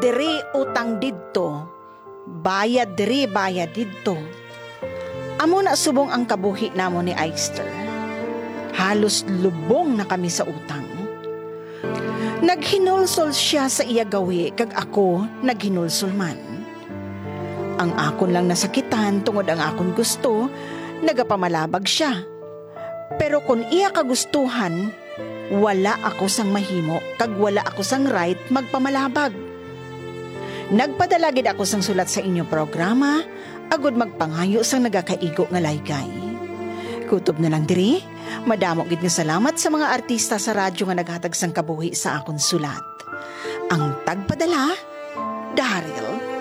diri utang didto, bayad diri bayad didto. Amo na subong ang kabuhi namo ni Eister. Halos lubong na kami sa utang. Naghinulsol siya sa iya gawi kag ako naghinulsol man. Ang akon lang nasakitan tungod ang akon gusto, nagapamalabag siya. Pero kung iya kagustuhan, wala ako sang mahimo kag wala ako sang right magpamalabag. Nagpadalagid ako sang sulat sa inyong programa, agud magpangayo sang nagakaigo nga laygay. Kutob na lang diri, madamo gid nga salamat sa mga artista sa radyo nga naghatag sang kabuhi sa akon sulat. Ang tagpadala, Daryl